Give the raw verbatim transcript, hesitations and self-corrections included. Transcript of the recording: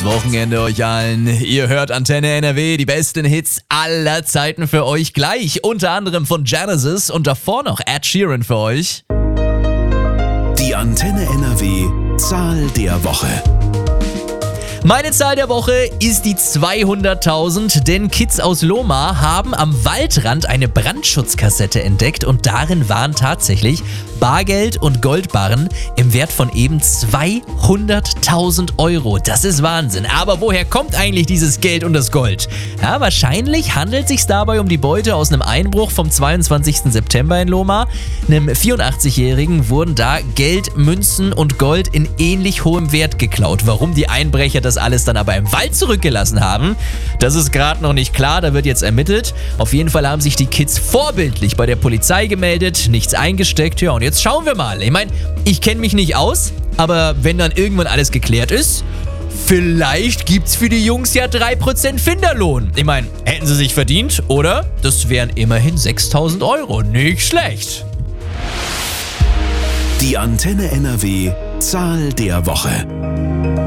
Schönes Wochenende euch allen. Ihr hört Antenne N R W, die besten Hits aller Zeiten für euch gleich. Unter anderem von Genesis und davor noch Ed Sheeran für euch. Die Antenne N R W Zahl der Woche. Meine Zahl der Woche ist die zweihunderttausend, denn Kids aus Lohmar haben am Waldrand eine Brandschutzkassette entdeckt und darin waren tatsächlich Bargeld und Goldbarren im Wert von eben zweihunderttausend Euro. Das ist Wahnsinn. Aber woher kommt eigentlich dieses Geld und das Gold? Ja, wahrscheinlich handelt es sich dabei um die Beute aus einem Einbruch vom zweiundzwanzigsten September in Lohmar. Einem vierundachtzigjährigen wurden da Geld, Münzen und Gold in ähnlich hohem Wert geklaut. Warum die Einbrecher das alles dann aber im Wald zurückgelassen haben, das ist gerade noch nicht klar, da wird jetzt ermittelt. Auf jeden Fall haben sich die Kids vorbildlich bei der Polizei gemeldet, nichts eingesteckt. Ja, und jetzt schauen wir mal. Ich meine, ich kenne mich nicht aus, aber wenn dann irgendwann alles geklärt ist, vielleicht gibt's für die Jungs ja drei Prozent Finderlohn. Ich meine, hätten sie sich verdient, oder? Das wären immerhin sechstausend Euro. Nicht schlecht. Die Antenne N R W Zahl der Woche.